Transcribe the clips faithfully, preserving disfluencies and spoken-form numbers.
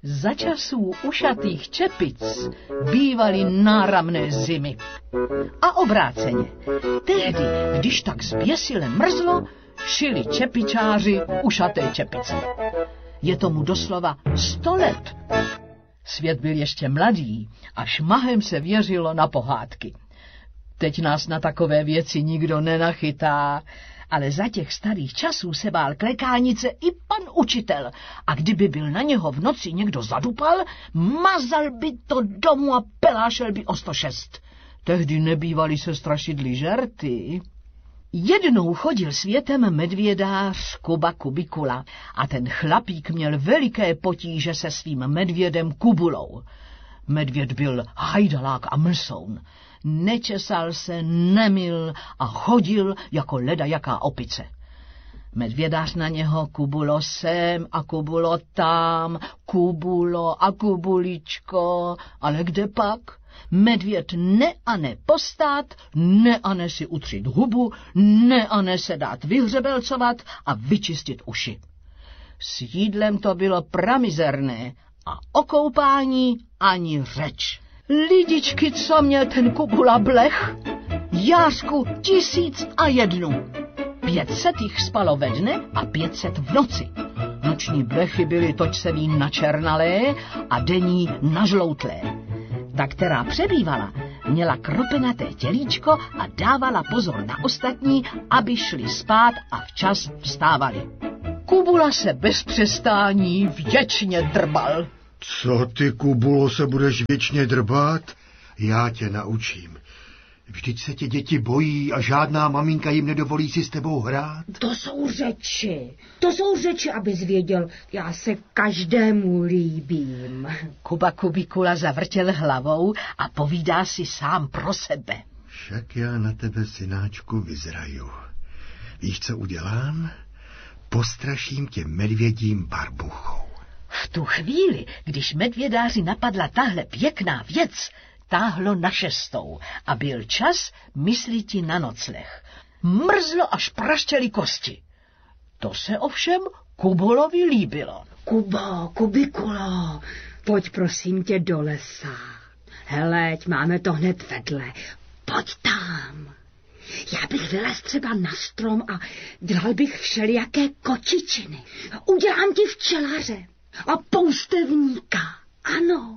Za časů ušatých čepic bývaly náramné zimy. A obráceně. Tehdy, když tak zběsile mrzlo, šili čepičáři ušaté čepice. Je tomu doslova sto let. Svět byl ještě mladý a šmahem se věřilo na pohádky. Teď nás na takové věci nikdo nenachytá, ale za těch starých časů se bál klekánice i pan učitel a kdyby byl na něho v noci někdo zadupal, mazal by to domů a pelášel by o sto šest. Tehdy nebývaly se strašidly žerty. Jednou chodil světem medvědář Kuba Kubikula a ten chlapík měl veliké potíže se svým medvědem Kubulou. Medvěd byl hajdalák a mlsoun. Nečesal se, nemyl a chodil jako ledajaká opice. Medvědář na něho: Kubulo sem a Kubulo tam, Kubulo a Kubuličko, ale kde pak? Medvěd ne a ne postát, ne a ne si utřít hubu, ne a ne se dát vyhřebelcovat a vyčistit uši. S jídlem to bylo pramizerné a o koupání ani řeč. Lidičky, co měl ten Kubula blech? Jářku tisíc a jednu. Pětset jich spalo ve dne a pětset v noci. Noční blechy byly točsevý načernalé a denní nažloutlé. Ta, která přebývala, měla kropenaté tělíčko a dávala pozor na ostatní, aby šli spát a včas vstávali. Kubula se bez přestání věčně drbal. Co ty, Kubulo, se budeš věčně drbat? Já tě naučím. Vždyť se tě děti bojí a žádná maminka jim nedovolí si s tebou hrát. To jsou řeči, to jsou řeči, abys věděl, já se každému líbím. Kuba Kubikula zavrtěl hlavou a povídá si sám pro sebe. Však já na tebe, synáčku, vyzraju. Víš, co udělám? Postraším tě medvědím barbuchou. V tu chvíli, když medvědáři napadla tahle pěkná věc, táhlo na šestou a byl čas mysliti na nocleh. Mrzlo až praštěly kosti. To se ovšem Kubulovi líbilo. Kubo, Kubikulo, pojď prosím tě do lesa. Heleď, máme to hned vedle. Pojď tam. Já bych vylez třeba na strom a dělal bych všelijaké kočičiny. Udělám ti včelaře a poustevníka. Ano,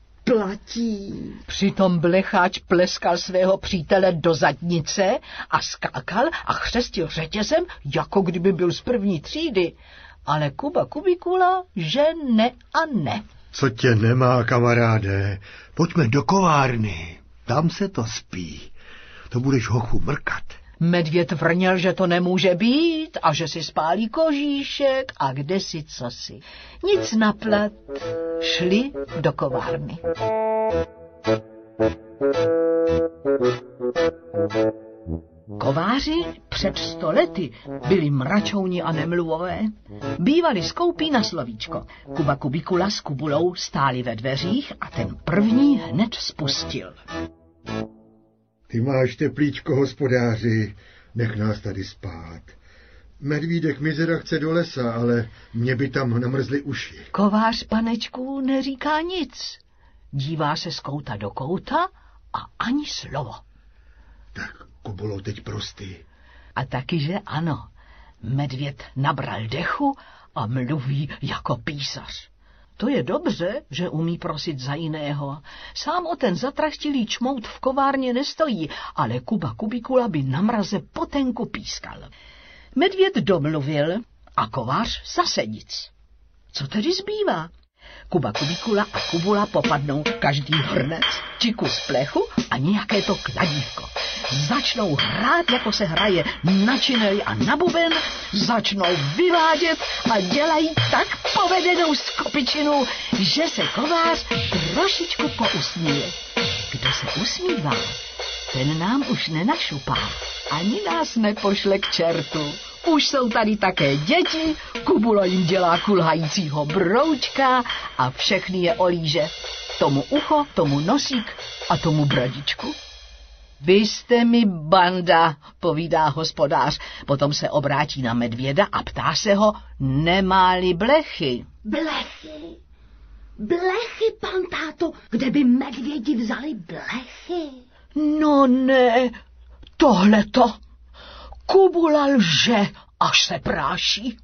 platí. Přitom blecháč pleskal svého přítele do zadnice a skákal a chřestil řetězem, jako kdyby byl z první třídy. Ale Kuba Kubikula, že ne a ne. Co tě nemá, kamaráde? Pojďme do kovárny. Tam se to spí. To budeš hochu mrkat. Medvěd vrněl, že to nemůže být a že si spálí kožíšek a kdesi cosi. Nic naplat, šli do kovárny. Kováři před sto lety byli mračouni a nemluvové. Bývali skoupí na slovíčko. Kuba Kubikula s Kubulou stáli ve dveřích a ten první hned spustil. Ty máš teplíčko, hospodáři, nech nás tady spát. Medvídek Mizera chce do lesa, ale mě by tam namrzly uši. Kovář, panečku, neříká nic. Dívá se z kouta do kouta a ani slovo. Tak, Kubulo, teď prostý. A taky, že ano. Medvěd nabral dechu a mluví jako písař. To je dobře, že umí prosit za jiného. Sám o ten zatrachtilý čmout v kovárně nestojí, ale Kuba Kubikula by na mraze potenku pískal. Medvěd domluvil a kovář zase nic. Co tedy zbývá? Kuba Kubikula a Kubula popadnou každý hrnec, či kus plechu a nějaké to kladívko. Začnou hrát, jako se hraje na čineli a na buben, začnou vyvádět a dělají tak povedenou skopičinu, že se kovář trošičku pousmíje. Kdo se usmívá, ten nám už nenašupá, ani nás nepošle k čertu. Už jsou tady také děti, Kubula jim dělá kulhajícího broučka a všechny je olíže. Tomu ucho, tomu nosík a tomu bradičku. Vy jste mi banda, povídá hospodář, potom se obrátí na medvěda a ptá se ho, nemá-li blechy. Blechy? Blechy, pan táto, kde by medvědi vzali blechy? No ne, tohleto. Kubula lže, až se práší.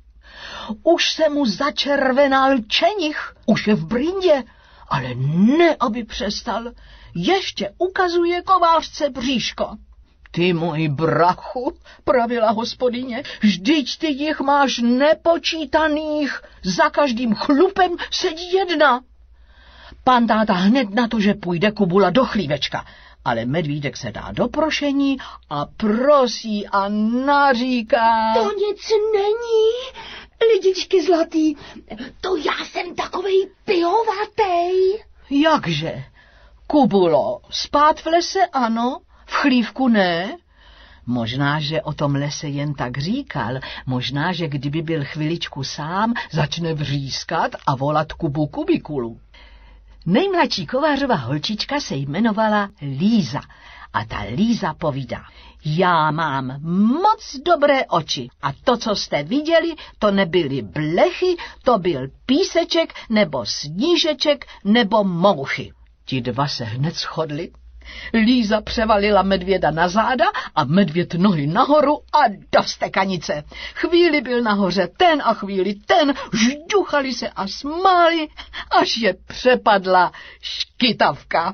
Už se mu začervenal čenich, už je v brindě, ale ne, aby přestal. Ještě ukazuje kovářce bříško. Ty můj brachu, pravila hospodyně, vždyť ty jich máš nepočítaných, za každým chlupem sedí jedna. Pan táta hned na to, že půjde Kubula do chlívečka, ale medvídek se dá do prošení a prosí a naříká. To nic není, lidičky zlatý, to já jsem takovej pijovatej. Jakže? Kubulo, spát v lese ano, v chlívku ne? Možná, že o tom lese jen tak říkal, možná, že kdyby byl chviličku sám, začne vřískat a volat Kubu Kubikulu. Nejmladší kovářova holčička se jmenovala Líza a ta Líza povídá. Já mám moc dobré oči a to, co jste viděli, to nebyly blechy, to byl píseček nebo snížeček nebo mouchy. Ti dva se hned shodli. Líza převalila medvěda na záda a medvěd nohy nahoru a do stekanice. Chvíli byl nahoře ten a chvíli ten, žduchali se a smáli, až je přepadla škytavka.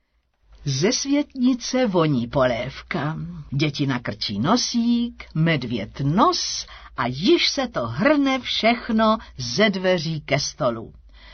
Ze světnice voní polévka, děti nakrčí nosík, medvěd nos a již se to hrne všechno ze dveří ke stolu.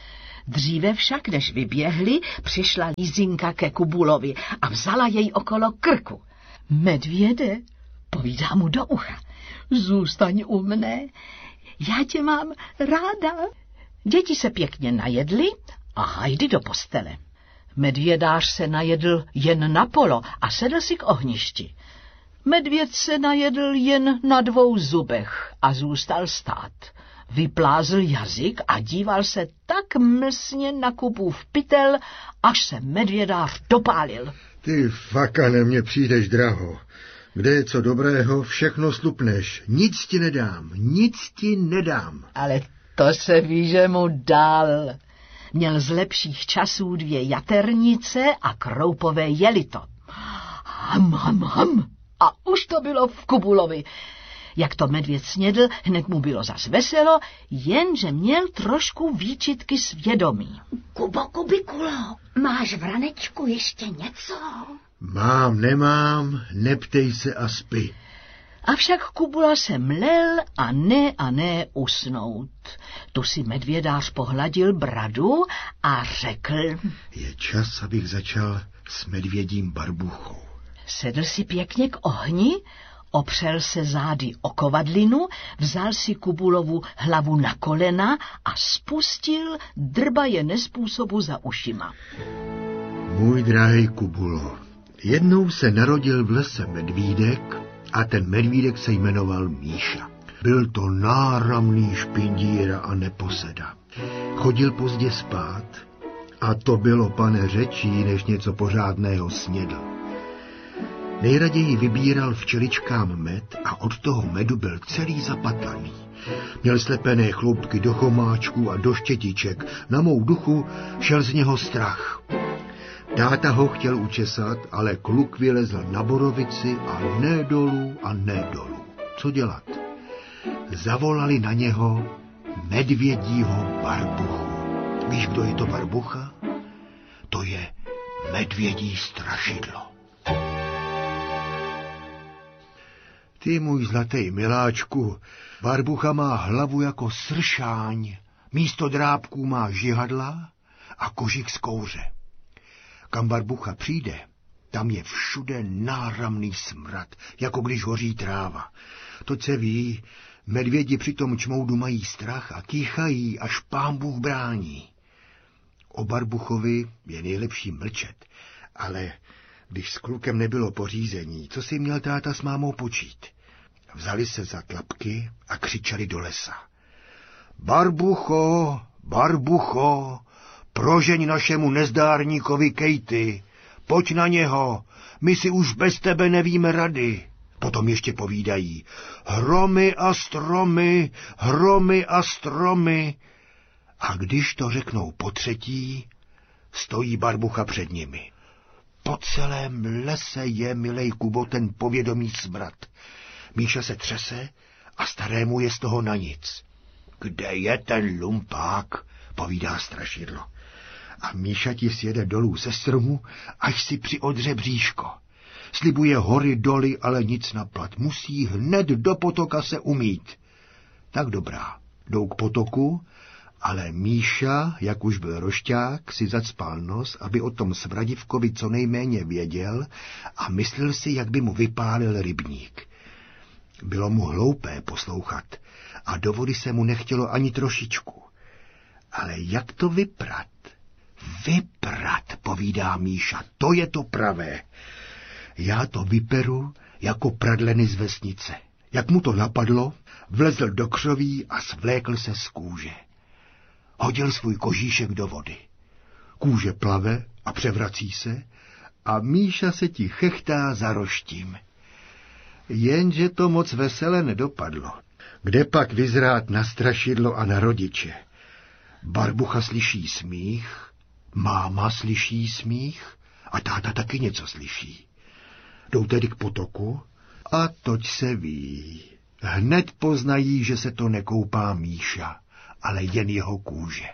Dříve však, než vyběhli, přišla Lízinka ke Kubulovi a vzala jej okolo krku. Medvěde, povídá mu do ucha, zůstaň u mne, já tě mám ráda. Děti se pěkně najedly a hajdy do postele. Medvědář se najedl jen na polo a sedl si k ohništi. Medvěd se najedl jen na dvou zubech a zůstal stát. Vyplázl jazyk a díval se tak mlsně na Kubův pytel, až se medvědář dopálil. Ty faka na mě přijdeš draho. Kde je co dobrého, všechno slupneš. Nic ti nedám, nic ti nedám. Ale to se ví, že mu dal. Měl z lepších časů dvě jaternice a kroupové jelito. Ham, ham, ham. A už to bylo v Kubulovi. Jak to medvěd snědl, hned mu bylo zas veselo, jenže měl trošku výčitky svědomí. Kubo, Kubikulo, máš v ranečku ještě něco? Mám, nemám, neptej se a spi. Avšak Kubula se mlel a ne a ne usnout. Tu si medvědář pohladil bradu a řekl... Je čas, abych začal s medvědím barbuchou. Sedl si pěkně k ohni, opřel se zády o kovadlinu, vzal si Kubulovu hlavu na kolena a spustil drbaje nezpůsobu za ušima. Můj drahý Kubulo, jednou se narodil v lese medvídek a ten medvídek se jmenoval Míša. Byl to náramný špindíra a neposeda. Chodil pozdě spát a to bylo, pane, řečí, než něco pořádného snědl. Nejraději vybíral včeličkám med a od toho medu byl celý zapatlaný. Měl slepené chloupky do chomáčků a do štětiček. Na mou duchu šel z něho strach. Táta ho chtěl učesat, ale kluk vylezl na borovici a ne dolů a ne dolů. Co dělat? Zavolali na něho medvědího barbuchu. Víš, kdo je to barbucha? To je medvědí strašidlo. Ty, můj zlatý miláčku, barbucha má hlavu jako sršáň, místo drápků má žihadla a kožich z kouře. Kam barbucha přijde, tam je všude náramný smrad, jako když hoří tráva. To se ví, medvědi při tom čmoudu mají strach a kýchají, až pán Bůh brání. O barbuchovi je nejlepší mlčet, ale když s klukem nebylo pořízení, co si měl táta s mámou počít? Vzali se za tlapky a křičeli do lesa. Barbucho, barbucho, prožeň našemu nezdárníkovi Kejty, pojď na něho, my si už bez tebe nevíme rady. Potom ještě povídají, hromy a stromy, hromy a stromy. A když to řeknou po třetí, stojí Barbucha před nimi. Po celém lese je, milej Kubo, ten povědomý smrad. Míša se třese a starému je z toho na nic. Kde je ten lumpák, povídá strašidlo. A Míša ti sjede dolů ze stromu, až si přiodře bříško. Slibuje hory doly, ale nic na plat. Musí hned do potoka se umýt. Tak dobrá, jdou k potoku, ale Míša, jak už byl rošťák, si zacpal nos, aby o tom Svradivkovi co nejméně věděl a myslel si, jak by mu vypálil rybník. Bylo mu hloupé poslouchat a do vody se mu nechtělo ani trošičku. Ale jak to vyprat? Vyprat, povídá Míša, to je to pravé. Já to vyperu jako pradleny z vesnice. Jak mu to napadlo, vlezl do křoví a svlékl se z kůže. Hodil svůj kožíšek do vody. Kůže plave a převrací se a Míša se ti chechtá za roštím. Jenže to moc vesele nedopadlo. Kde pak vyzrát na strašidlo a na rodiče? Barbucha slyší smích, máma slyší smích a táta taky něco slyší. Jdou tedy k potoku a toť se ví. Hned poznají, že se to nekoupá Míša, ale jen jeho kůže.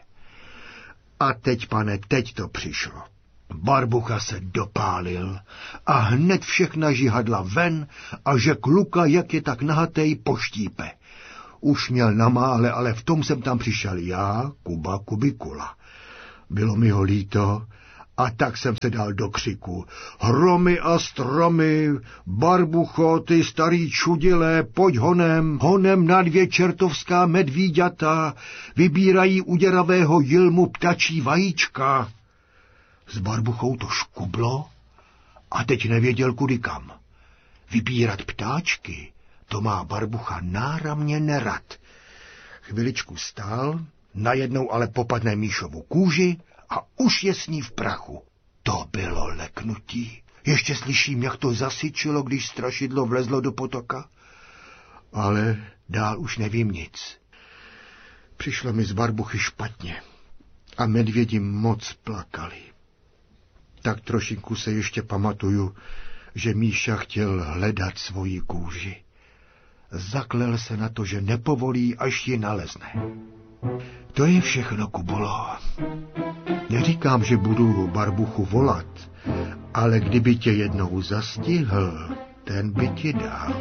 A teď, pane, teď to přišlo. Barbucha se dopálil a hned všechna žihadla ven a že kluka, jak je tak nahatej, poštípe. Už měl na mále, ale v tom jsem tam přišel já, Kuba Kubikula. Bylo mi ho líto a tak jsem se dal do křiku. Hromy a stromy, Barbucho, ty starý čudilé, pojď honem, honem na dvě čertovská medvíďata, vybírají u děravého jilmu ptačí vajíčka. S Barbuchou to škublo a teď nevěděl kudy kam. Vybírat ptáčky, to má Barbucha náramně nerad. Chviličku stál, najednou ale popadne Míšovu kůži a už je s ní v prachu. To bylo leknutí. Ještě slyším, jak to zasyčilo, když strašidlo vlezlo do potoka. Ale dál už nevím nic. Přišlo mi z Barbuchy špatně a medvědi moc plakali. Tak trošinku se ještě pamatuju, že Míša chtěl hledat svoji kůži. Zaklel se na to, že nepovolí, až ji nalezne. To je všechno, Kubulo. Neříkám, že budu Barbuchu volat, ale kdyby tě jednou zastihl, ten by ti dal.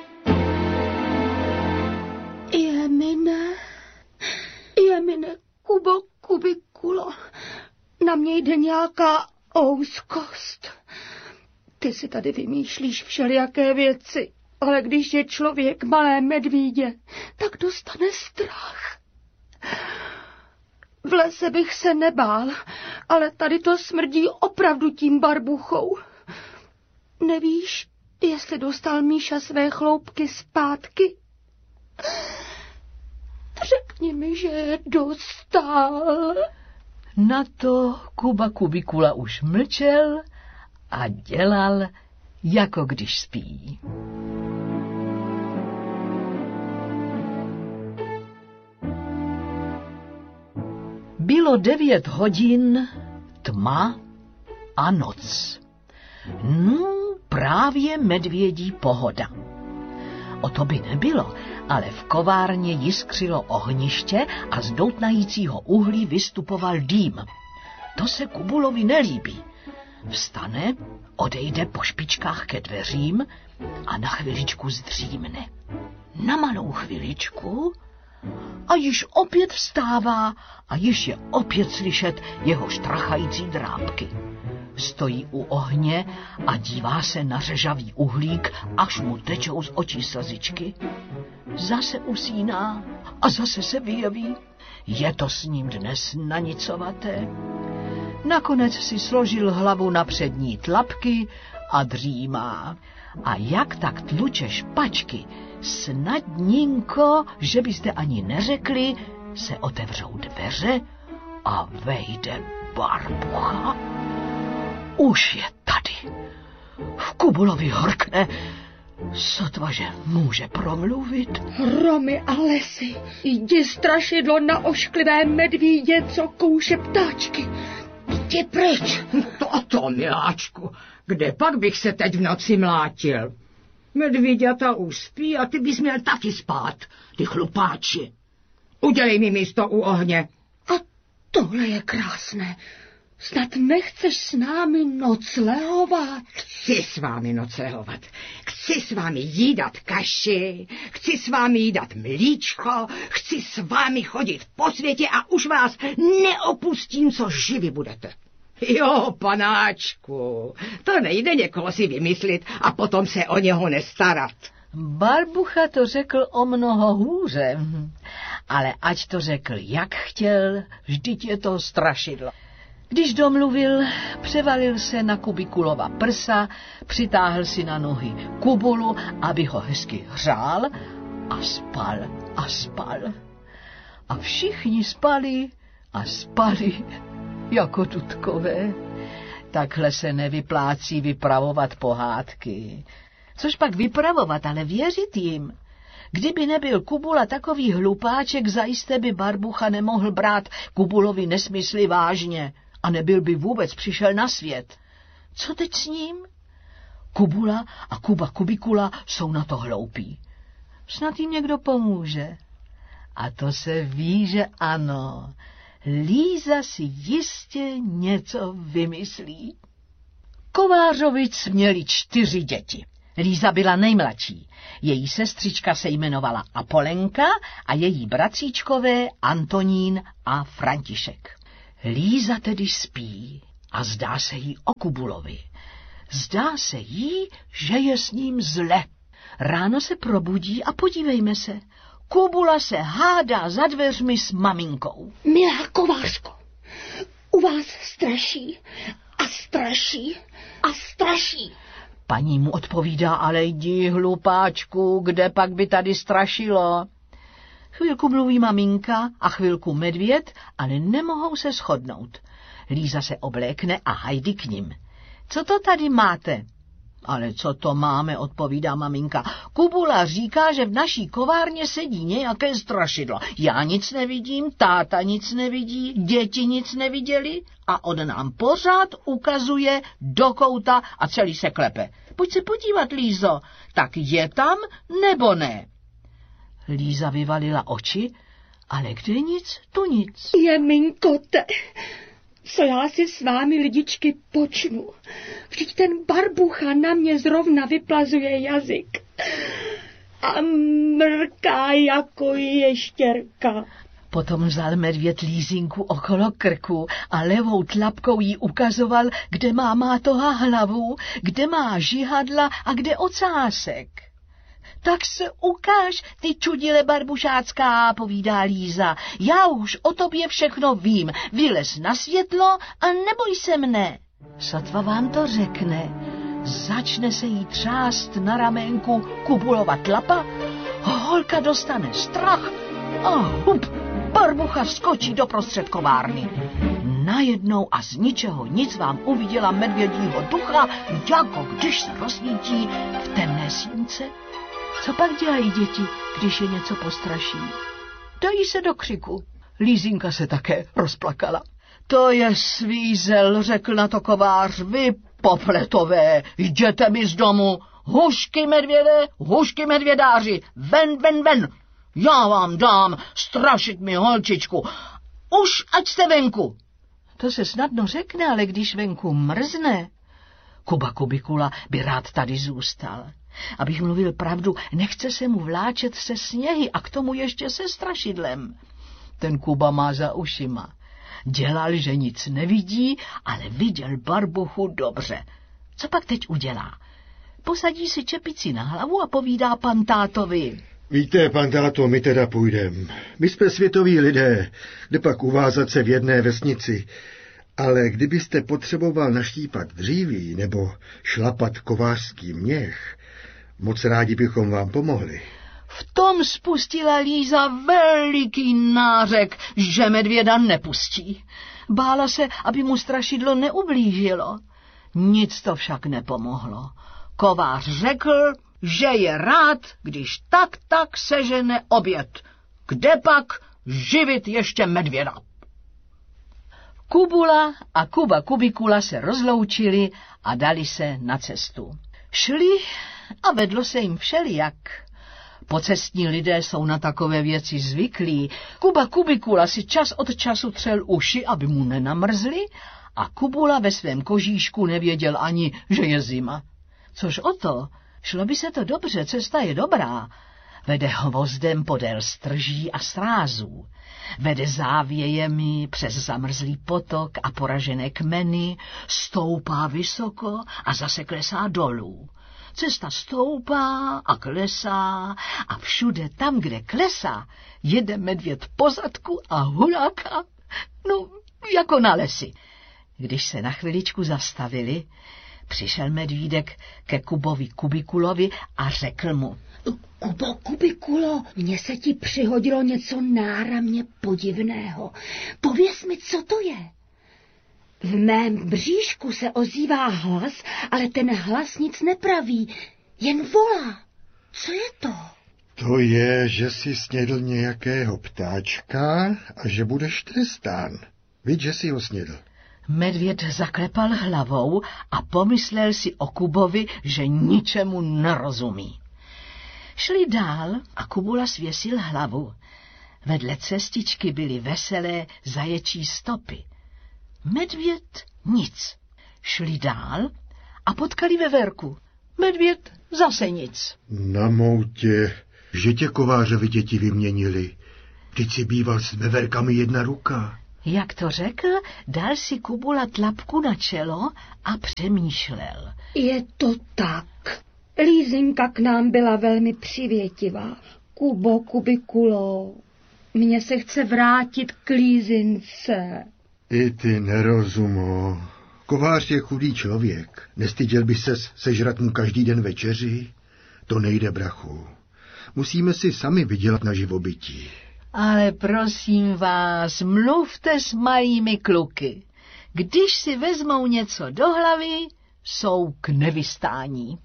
Jemine, jemine, Kubo Kubikulo, na mě jde nějaká ouskost. Ty si tady vymýšlíš všelijaké věci, ale když je člověk malé medvídě, tak dostane strach. V lese bych se nebál, ale tady to smrdí opravdu tím Barbuchou. Nevíš, jestli dostal Míša své chloupky zpátky? Řekni mi, že je dostal. Na to Kuba Kubikula už mlčel a dělal, jako když spí. Bylo devět hodin, tma a noc. No, právě medvědí pohoda. O to by nebylo, ale v kovárně jiskřilo ohniště a z doutnajícího uhlí vystupoval dým. To se Kubulovi nelíbí. Vstane, odejde po špičkách ke dveřím a na chviličku zdřímne. Na malou chviličku a již opět vstává a již je opět slyšet jeho štrachající drápky. Stojí u ohně a dívá se na řežavý uhlík, až mu tečou z očí slzičky. Zase usíná a zase se vyjeví. Je to s ním dnes nanicovaté. Nakonec si složil hlavu na přední tlapky a dřímá. A jak tak tluče špačky, snadninko, že byste ani neřekli, se otevřou dveře a vejde Barbucha. Už je tady. V Kubulovi horkne Sotva, že může promluvit. Hromy a lesy, jdi strašidlo na ošklivé medvídě, co kouše ptáčky. Jdi pryč. To to, miláčku, kde pak bych se teď v noci mlátil? Medvíďata už spí a ty bys měl taky spát, ty chlupáči. Udělej mi místo u ohně. A tohle je krásné. Snad nechceš s námi noclehovat? Chci s vámi noclehovat. Chci s vámi jídat kaši, chci s vámi jídat mlíčko, chci s vámi chodit po světě a už vás neopustím, co živi budete. Jo, panáčku, to nejde někoho si vymyslit a potom se o něho nestarat. Barbucha to řekl o mnoho hůře, ale ať to řekl jak chtěl, vždyť je to strašidlo. Když domluvil, převalil se na Kubikulova prsa, přitáhl si na nohy Kubulu, aby ho hezky hřál, a spal a spal. A všichni spali a spali jako tutkové. Takhle se nevyplácí vypravovat pohádky. Což pak vypravovat, ale věřit jim. Kdyby nebyl Kubula takový hlupáček, zajisté by Barbucha nemohl brát Kubulovi nesmysly vážně a nebyl by vůbec přišel na svět. Co teď s ním? Kubula a Kuba Kubikula jsou na to hloupí. Snad jim někdo pomůže. A to se ví, že ano. Líza si jistě něco vymyslí. Kovářovic měli čtyři děti. Líza byla nejmladší. Její sestřička se jmenovala Apolenka a její bratříčkové Antonín a František. Líza tedy spí a zdá se jí o Kubulovi. Zdá se jí, že je s ním zle. Ráno se probudí a podívejme se. Kubula se hádá za dveřmi s maminkou. Milá kovářko, u vás straší a straší a straší. Paní mu odpovídá, ale jdi, hlupáčku, kde pak by tady strašilo? Chvilku mluví maminka a chvilku medvěd, ale nemohou se shodnout. Líza se oblékne a hajdy k nim. Co to tady máte? Ale co to máme, odpovídá maminka. Kubula říká, že v naší kovárně sedí nějaké strašidlo. Já nic nevidím, táta nic nevidí, děti nic neviděli a on nám pořád ukazuje do kouta a celý se klepe. Pojď se podívat, Lízo, tak je tam nebo ne? Líza vyvalila oči, ale kde nic, tu nic. Jeminkote, co já si s vámi lidičky počnu. Vždyť ten Barbucha na mě zrovna vyplazuje jazyk a mrká jako ještěrka. Potom vzal medvěd Lízinku okolo krku a levou tlapkou jí ukazoval, kde má mátoha hlavu, kde má žihadla a kde ocásek. Tak se ukáž, ty čudile barbušácká, povídá Líza. Já už o tobě všechno vím. Vylez na světlo a neboj se mne. Sotva vám to řekne, začne se jí třást na ramenku Kubulova tlapa, holka dostane strach a hup, Barbucha skočí do prostřed kovárny. Najednou a z ničeho nic vám uviděla medvědího ducha, jako když se rozsvítí v temné sínce. Co pak dělají děti, když je něco postraší? Dají se do křiku. Lízinka se také rozplakala. To je svízel, řekl na to kovář, vy popletové, jděte mi z domu. Hušky medvěde, hušky medvědáři, ven, ven, ven. Já vám dám strašit mi holčičku. Už ať jste venku. To se snadno řekne, ale když venku mrzne. Kuba Kubikula by rád tady zůstal. Abych mluvil pravdu, nechce se mu vláčet se sněhy a k tomu ještě se strašidlem. Ten Kuba má za ušima. Dělal, že nic nevidí, ale viděl Barbuchu dobře. Co pak teď udělá? Posadí si čepici na hlavu a povídá pan tátovi. Víte, pan táto, my teda půjdem. My jsme světoví lidé, kde pak uvázat se v jedné vesnici. Ale kdybyste potřeboval naštípat dříví nebo šlapat kovářský měch, moc rádi bychom vám pomohli. V tom spustila Líza veliký nářek, že medvěda nepustí. Bála se, aby mu strašidlo neublížilo. Nic to však nepomohlo. Kovář řekl, že je rád, když tak tak sežene oběd. Kde pak živit ještě medvěda? Kubula a Kuba Kubikula se rozloučili a dali se na cestu. Šli a vedlo se jim všelijak. Pocestní lidé jsou na takové věci zvyklí. Kuba Kubikula si čas od času třel uši, aby mu nenamrzli, a Kubula ve svém kožíšku nevěděl ani, že je zima. Což o to, šlo by se to dobře, cesta je dobrá. Vede hvozdem podél strží a srázů. Vede závějemi přes zamrzlý potok a poražené kmeny, stoupá vysoko a zase klesá dolů. Cesta stoupá a klesá a všude tam, kde klesá, jede medvěd po zadku a huláka, no jako na lesi. Když se na chviličku zastavili, přišel medvídek ke Kubovi Kubikulovi a řekl mu: Kubo Kubikulo, mně se ti přihodilo něco náramně podivného. Pověz mi, co to je. V mém bříšku se ozývá hlas, ale ten hlas nic nepraví, jen volá. Co je to? To je, že jsi snědl nějakého ptáčka a že budeš trestán. Víš, že jsi ho snědl. Medvěd zaklepal hlavou a pomyslel si o Kubovi, že ničemu nerozumí. Šli dál a Kubula svěsil hlavu. Vedle cestičky byly veselé zaječí stopy. Medvěd nic. Šli dál a potkali veverku. Medvěd zase nic. Na moutě, že tě kovářovi děti vyměnili. Vždyť si býval s veverkami jedna ruka. Jak to řekl, dal si Kubula tlapku na čelo a přemýšlel. Je to tak. Lízinka k nám byla velmi přivětivá. Kubo Kubikulo, mně se chce vrátit k lízince. I ty nerozumo. Kovář je chudý člověk. Nestyděl by ses sežrat mu každý den večeři? To nejde, brachu. Musíme si sami vydělat na živobytí. Ale prosím vás, mluvte s malými kluky. Když si vezmou něco do hlavy, jsou k nevystání.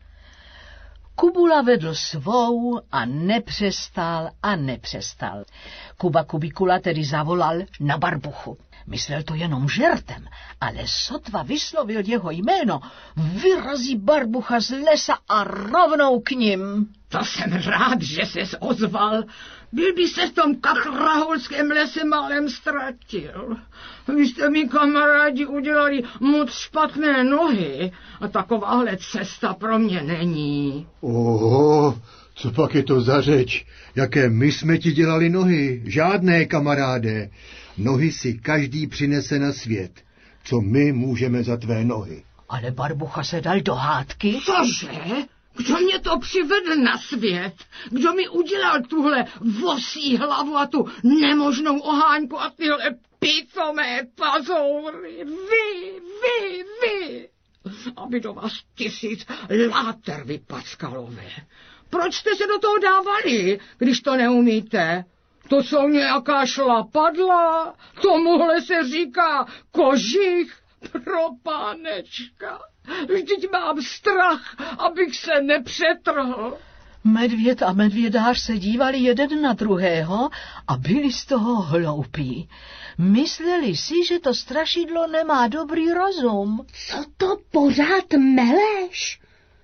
Kubula vedl svou a nepřestal a nepřestal. Kuba Kubikula tedy zavolal na barbuchu. Myslel to jenom žertem, ale sotva vyslovil jeho jméno, vyrazí barbucha z lesa a rovnou k nim. To jsem rád, že ses ozval. Byl by se v tom kachrahulském lese málem ztratil. Vy jste mi, kamarádi, udělali moc špatné nohy a takováhle cesta pro mě není. Oho, co pak je to za řeč? Jaké my jsme ti dělali nohy? Žádné, kamaráde. Nohy si každý přinese na svět. Co my můžeme za tvé nohy? Ale barbucha se dal do hádky. Cože? Kdo mě to přivedl na svět? Kdo mi udělal tuhle vosí hlavu a tu nemožnou oháňku a tyhle pitomé pazoury? Vy, vy, vy! Aby do vás tisíc láter vypackalové. Proč jste se do toho dávali, když to neumíte? To jsou nějaká šlapadla, tomuhle se říká kožich, pro pánečka. Vždyť mám strach, abych se nepřetrhl. Medvěd a medvědář se dívali jeden na druhého a byli z toho hloupí. Mysleli si, že to strašidlo nemá dobrý rozum. Co to pořád meleš?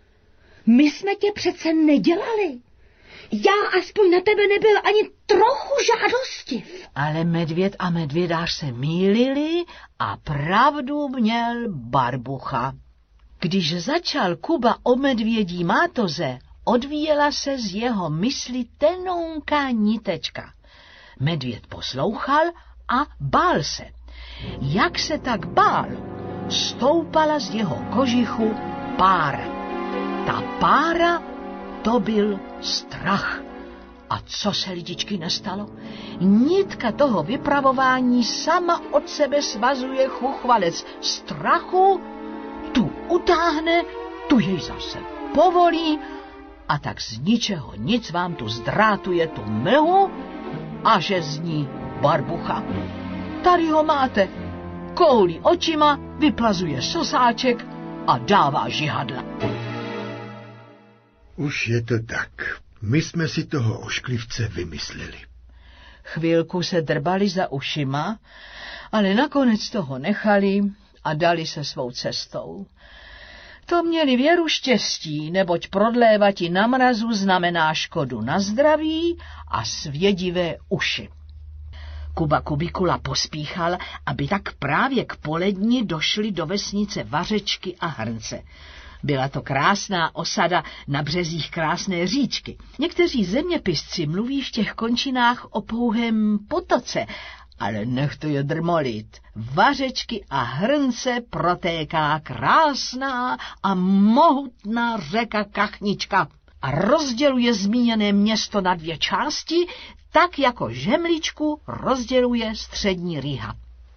My jsme tě přece nedělali. Já aspoň na tebe nebyl ani trochu žádostiv. Ale medvěd a medvědář se mýlili a pravdu měl barbucha. Když začal Kuba o medvědí mátoze, odvíjela se z jeho mysli tenonká nitečka. Medvěd poslouchal a bál se. Jak se tak bál, stoupala z jeho kožichu pára. Ta pára, to byl strach. A co se lidičky nestalo? Nitka toho vypravování sama od sebe svazuje chuchvalec strachu, tu utáhne, tu jej zase povolí a tak z ničeho nic vám tu zdrátuje tu mlhu a že zní barbucha. Tady ho máte. Koulí očima, vyplazuje sosáček a dává žihadla. Už je to tak. My jsme si toho ošklivce vymysleli. Chvilku se drbali za ušima, ale nakonec toho nechali a dali se svou cestou. To měli věru štěstí, neboť prodlévati na mrazu znamená škodu na zdraví a svědivé uši. Kuba Kubikula pospíchal, aby tak právě k poledni došli do vesnice Vařečky a Hrnce. Byla to krásná osada na březích krásné říčky. Někteří zeměpisci mluví v těch končinách o pouhém potoce, ale nechte je drmolit. Vařečky a Hrnce protéká krásná a mohutná řeka Kachnička a rozděluje zmíněné město na dvě části, tak jako žemličku rozděluje střední Riha.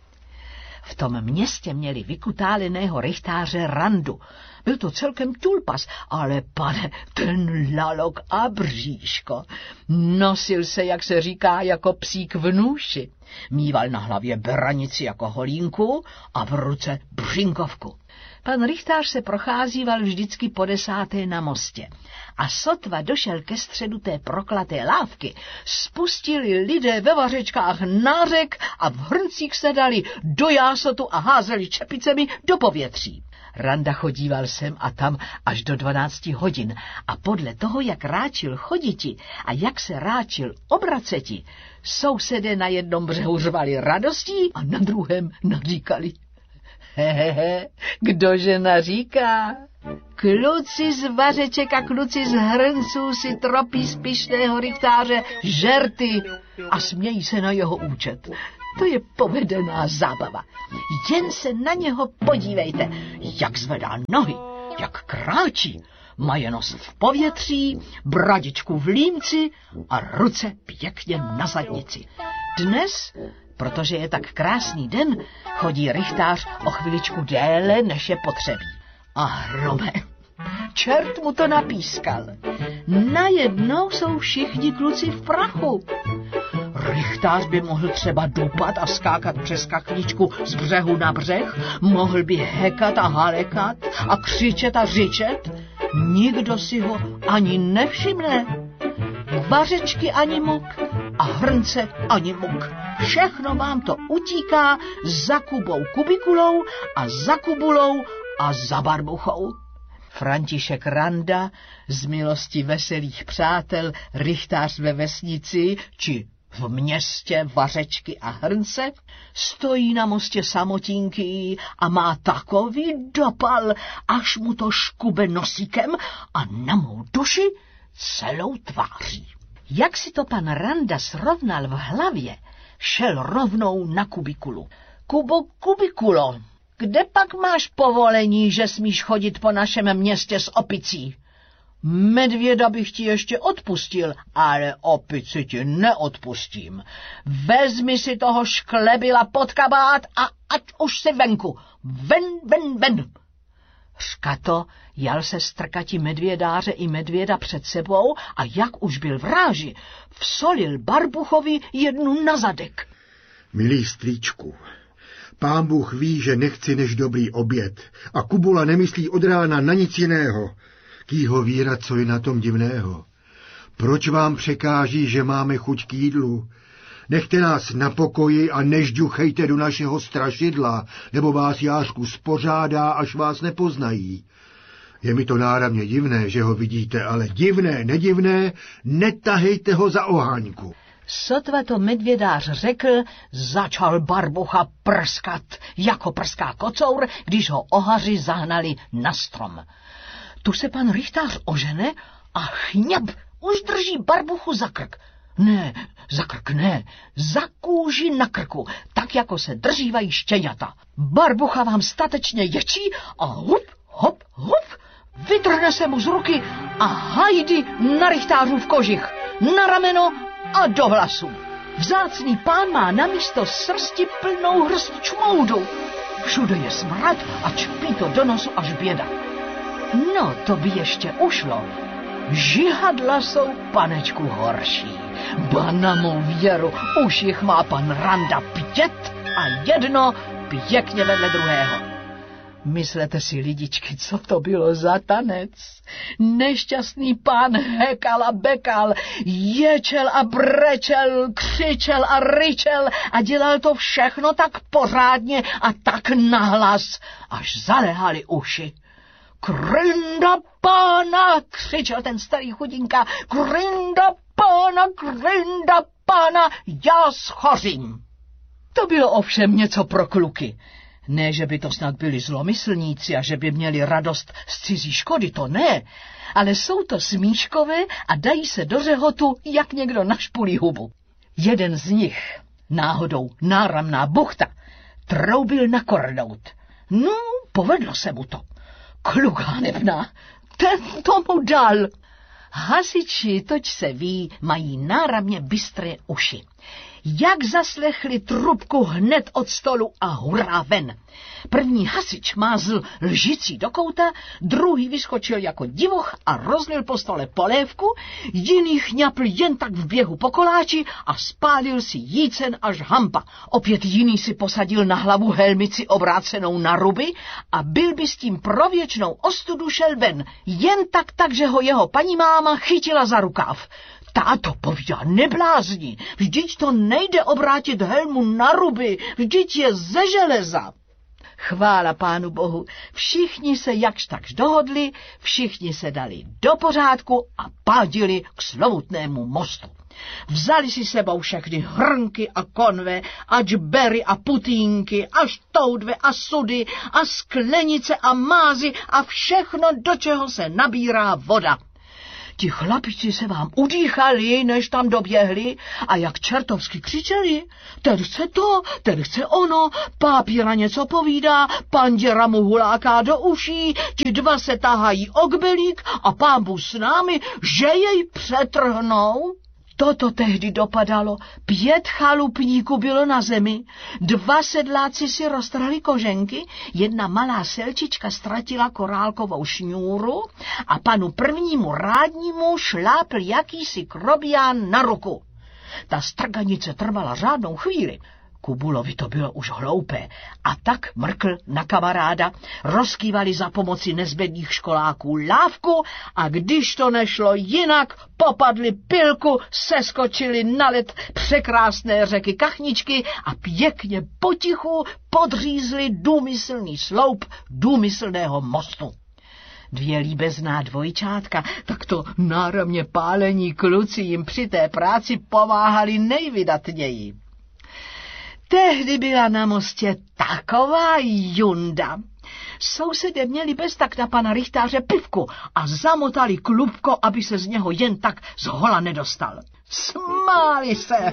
V tom městě měli vykutáleného rychtáře Randu. Byl to celkem tulpas, ale pane, ten lalok a bříško. Nosil se, jak se říká, jako psík v nůši. Míval na hlavě beranici jako holínku a v ruce břinkovku. Pan rychtář se procházíval vždycky po desáté na mostě a sotva došel ke středu té proklaté lávky, spustili lidé ve Vařečkách nářek a v Hrncích se dali do jásotu a házeli čepicemi do povětří. Randa chodíval sem a tam až do dvanácti hodin a podle toho, jak ráčil choditi a jak se ráčil obraceti, sousedé na jednom břehu řvali radostí a na druhém naříkali. Hehehe, kdože naříká? Kluci z Vařeček a kluci z Hrnců si tropí z pyšného rychtáře žerty a smějí se na jeho účet. To je povedená zábava. Jen se na něho podívejte, jak zvedá nohy, jak kráčí. Maje nos v povětří, bradičku v límci a ruce pěkně na zadnici. Dnes, protože je tak krásný den, chodí rychtář o chviličku déle, než je potřebí. A hrome, čert mu to napískal. Najednou jsou všichni kluci v prachu. Rychtář by mohl třeba dupat a skákat přes Kachničku z břehu na břeh, mohl by hekat a halekat a křičet a řičet. Nikdo si ho ani nevšimne. Vařečky ani muk a Hrnce ani muk. Všechno vám to utíká za Kubou Kubikulou a za Kubulou a za Barbuchou. František Randa, z milosti veselých přátel, rychtář ve vesnici, či v městě Vařečky a Hrnce, stojí na mostě samotínký a má takový dopal, až mu to škube nosíkem a na mou duši celou tváří. Jak si to pan Randa srovnal v hlavě, šel rovnou na Kubikulu. Kubo Kubikulo, kde pak máš povolení, že smíš chodit po našem městě s opicí? Medvěda bych ti ještě odpustil, ale opici ti neodpustím. Vezmi si toho šklebila pod kabát a ať už si venku. Ven, ven, ven. Řkato jal se strkati medvědáře i medvěda před sebou a jak už byl v ráži, vsolil Barbuchovi jednu na zadek. Milý strýčku, pán Bůh ví, že nechci než dobrý oběd a Kubula nemyslí od rána na nic jiného. Kýho víra, co je na tom divného? Proč vám překáží, že máme chuť k jídlu? Nechte nás na pokoji a nežďuchejte do našeho strašidla, nebo vás Jářku spořádá, až vás nepoznají. Je mi to náramně divné, že ho vidíte, ale divné, nedivné, netahejte ho za oháňku. Sotva to medvědář řekl, začal Barbucha prskat, jako prská kocour, když ho ohaři zahnali na strom. Tu se pan rychtář ožene a chňap už drží Barbuchu za krk. Ne, za krk ne, za kůži na krku, tak jako se držívají štěňata. Barbucha vám statečně ječí a hup, hop, hop, vytrhne se mu z ruky a hajdy na rychtářův kožich, na rameno a do vlasů. Vzácný pán má namísto srsti plnou hrst čmoudu. Všude je smrad a čpí to do nosu až běda. No, to by ještě ušlo. Žihadla jsou, panečku, horší. Ba na mou věru, už jich má pan Randa pět a jedno pěkně vedle druhého. Myslete si, lidičky, co to bylo za tanec? Nešťastný pán hekal a bekal, ječel a brečel, křičel a ryčel a dělal to všechno tak pořádně a tak nahlas, až zalehali uši. Krynda pána, křičel ten starý chudinka, krynda pána, krynda pána, já schořím. To bylo ovšem něco pro kluky. Ne, že by to snad byli zlomyslníci a že by měli radost z cizí škody, to ne, ale jsou to smíškové a dají se do řehotu, jak někdo našpulí hubu. Jeden z nich, náhodou náramná buchta, troubil na kornout. No, povedlo se mu to. Kluk hanebná, ten tomu dal. Hasiči, toť se ví, mají náramně bystré uši. Jak zaslechli trubku hned od stolu a hurá ven. První hasič mázl lžicí do kouta, druhý vyskočil jako divoch a rozlil po stole polévku, jiný chňapl jen tak v běhu po koláči a spálil si jícen až hampa. Opět jiný si posadil na hlavu helmici obrácenou na ruby a byl by s tím pro věčnou ostudu šel ven, jen tak tak, že ho jeho paní máma chytila za rukáv. Táto, povídá, neblázni, vždyť to nejde obrátit helmu na ruby, vždyť je ze železa. Chvála Pánu Bohu, všichni se jakž takž dohodli, všichni se dali do pořádku a pádili k slovutnému mostu. Vzali si sebou všechny hrnky a konve, a džbery a putínky, a štoudve a sudy, a sklenice a mázy a všechno, do čeho se nabírá voda. Ti chlapici se vám udýchali, než tam doběhli, a jak čertovsky křičeli. Ten chce to, ten chce ono, pápíra něco povídá, panděra mu huláká do uší, ti dva se tahají o kbelík a pán Bůh s námi, že jej přetrhnou. Toto tehdy dopadalo, pět chalupníků bylo na zemi, dva sedláci si roztrhli koženky, jedna malá selčička ztratila korálkovou šňůru a panu prvnímu rádnímu šlápl jakýsi krobián na ruku. Ta strganice trvala řádnou chvíli. Kubulovi to bylo už hloupé a tak mrkl na kamaráda, rozkývali za pomoci nezbedných školáků lávku a když to nešlo jinak, popadli pilku, seskočili na led překrásné řeky Kachničky a pěkně potichu podřízli důmyslný sloup důmyslného mostu. Dvě líbezná dvojčátka, takto náramně pálení kluci jim při té práci pomáhali nejvydatněji. Tehdy byla na mostě taková junda. Sousedé měli bez tak na pana rychtáře pivku a zamotali klubko, aby se z něho jen tak z hola nedostal. Smáli se.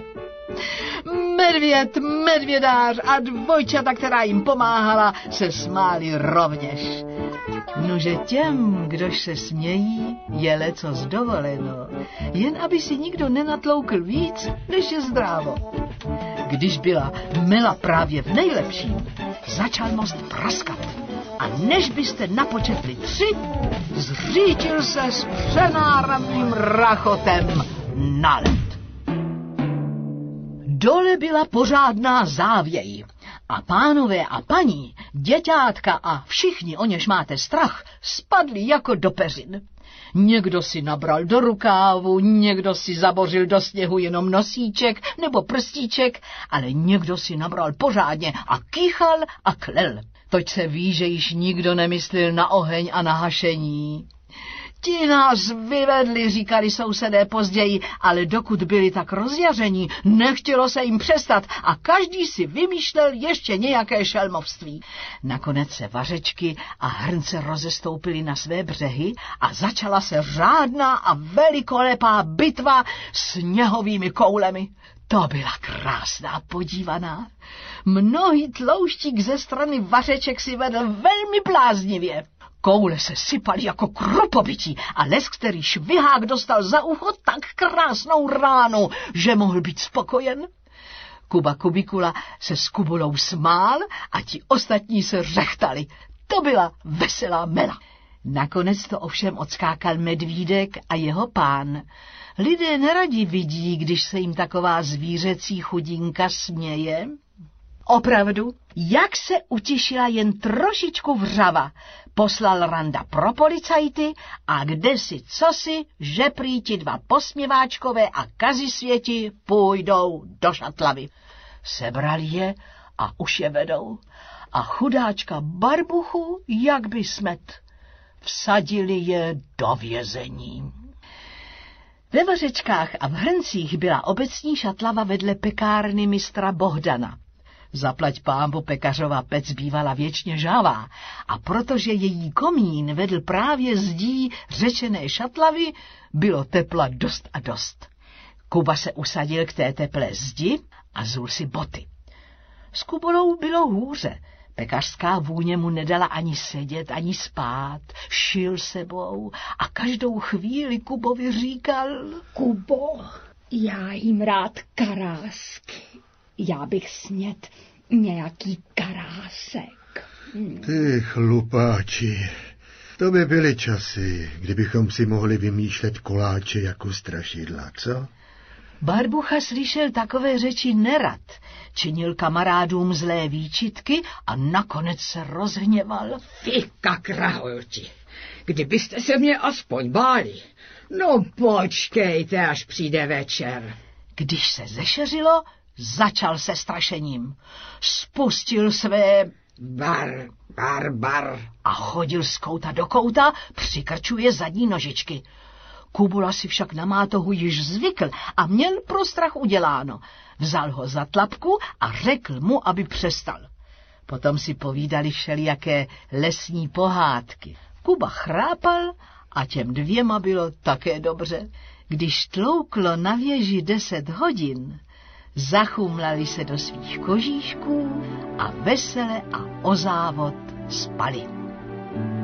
Medvěd, medvědář a dvojčata, která jim pomáhala, se smáli rovněž. Nože těm, kdož se smějí, je lecos dovoleno, jen aby si nikdo nenatloukl víc, než je zdrávo. Když byla mela právě v nejlepším, začal most praskat a než byste napočetli tři, zřítil se s přenáramným rachotem na led. Dole byla pořádná závěj a pánové a paní, děťátka a všichni, o něž máte strach, spadli jako do peřin. Někdo si nabral do rukávu, někdo si zabořil do sněhu jenom nosíček nebo prstíček, ale někdo si nabral pořádně a kýchal a klel. Toť se ví, že již nikdo nemyslel na oheň a na hašení. Ti nás vyvedli, říkali sousedé později, ale dokud byli tak rozjaření, nechtělo se jim přestat a každý si vymýšlel ještě nějaké šelmovství. Nakonec se vařečky a hrnce rozestoupily na své břehy a začala se řádná a velikolepá bitva sněhovými koulemi. To byla krásná podívaná. Mnohý tlouštík ze strany vařeček si vedl velmi bláznivě. Koule se sypaly jako krupobytí a les, který švihák dostal za ucho tak krásnou ránu, že mohl být spokojen. Kuba Kubikula se s Kubulou smál a ti ostatní se řechtali. To byla veselá mela. Nakonec to ovšem odskákal medvídek a jeho pán. Lidé neradi vidí, když se jim taková zvířecí chudinka směje. Opravdu, jak se utišila jen trošičku vřava, poslal Randa pro policajty a kdesi cosi, že prý ti dva posměváčkové a kazisvěti půjdou do Šatlavy. Sebrali je a už je vedou. A chudáčka Barbuchu, jak by smet, vsadili je do vězení. Ve Vařečkách a v Hrncích byla obecní Šatlava vedle pekárny mistra Bohdana. Zaplať pánbu pekařova pec bývala věčně žhavá a protože její komín vedl právě zdí řečené Šatlavy, bylo tepla dost a dost. Kuba se usadil k té teplé zdi a zul si boty. S Kubulou bylo hůře. Pekařská vůně mu nedala ani sedět, ani spát, šil sebou a každou chvíli Kubovi říkal: Kubo, já jim rád karásky. Já bych snět nějaký karásek. Hmm. Ty chlupáči, to by byly časy, kdybychom si mohli vymýšlet koláče jako strašidla, co? Barbucha slyšel takové řeči nerad, činil kamarádům zlé výčitky a nakonec se rozhněval. Fy kakrahojoti, kdybyste se mě aspoň báli. No počkejte, až přijde večer. Když se zešeřilo, začal se strašením. Spustil své bar, bar, bar a chodil z kouta do kouta, přikrčuje zadní nožičky. Kubula si však na mátohu již zvykl a měl pro strach uděláno. Vzal ho za tlapku a řekl mu, aby přestal. Potom si povídali všelijaké lesní pohádky. Kuba chrápal a těm dvěma bylo také dobře. Když tlouklo na věži deset hodin, zachumlali se do svých kožíšků a vesele a o závod spali.